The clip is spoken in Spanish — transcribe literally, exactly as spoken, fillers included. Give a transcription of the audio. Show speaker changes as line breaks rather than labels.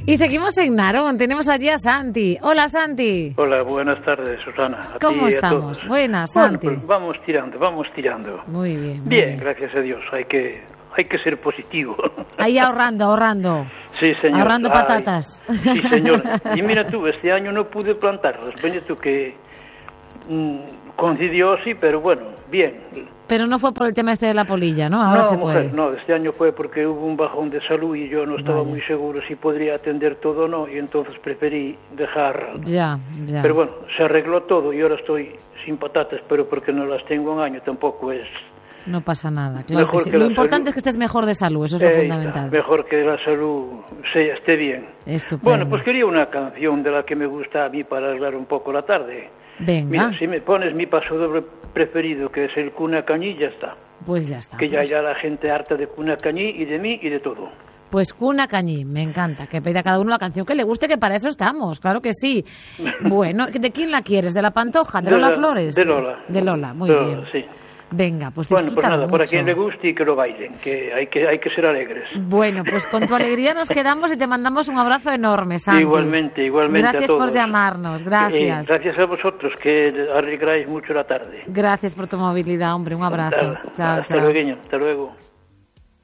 Y seguimos en Narón, tenemos allí a Santi. Hola, Santi.
Hola, buenas tardes, Susana. A
¿Cómo
ti,
estamos?
A
Buenas,
bueno,
Santi.
pues vamos tirando, vamos tirando.
Muy bien. Muy
bien,
bien,
gracias a Dios. Hay que, hay que ser positivo.
Ahí ahorrando, ahorrando.
Sí, señor.
Ahorrando
Ay,
patatas.
Sí, señor. Y mira tú, este año no pude plantarlas. Ven tú que mmm, coincidió, sí, pero bueno, bien.
Pero no fue por el tema este de la polilla, ¿no? Ahora
no,
se
mujer,
puede.
no, este año fue porque hubo un bajón de salud y yo no estaba
Vaya.
muy seguro si podría atender todo o no, y entonces preferí dejar.
Ya, ya.
Pero bueno, se arregló todo y ahora estoy sin patatas, pero porque no las tengo un año tampoco es.
No pasa nada, claro
Mejor
que sí.
que
Lo
la
importante
salud.
es que estés mejor de salud, eso es lo
Eh,
fundamental.
Mejor que la salud se, esté bien.
Estupendo.
Bueno, pues quería una canción de la que me gusta a mí para arreglar un poco la tarde.
Venga,
Mira, si me pones mi pasodoble preferido, que es el Cuna Cañí, ya está.
pues ya está.
Que ya
pues.
ya la gente harta de Cuna Cañí y de mí y de todo.
Pues Cuna Cañí, me encanta, que pida a cada uno la canción que le guste, que para eso estamos, claro que sí. Bueno, ¿de quién la quieres? ¿De la Pantoja? ¿De,
De
Lola
la-
Flores?
de Lola.
De Lola, muy
De Lola,
bien.
sí.
Venga, pues
Bueno, pues
disfrútalo
nada, para
mucho.
quien le guste y que lo bailen, que hay que, hay que ser alegres.
Bueno, pues con tu alegría nos quedamos y te mandamos un abrazo enorme, Santi.
Igualmente, igualmente
Gracias
a todos.
por llamarnos, gracias.
Eh, gracias a vosotros, que arregláis mucho la tarde.
Gracias por tu movilidad, hombre, un abrazo.
Hasta,
Chao,
hasta
chao.
luego, hasta luego.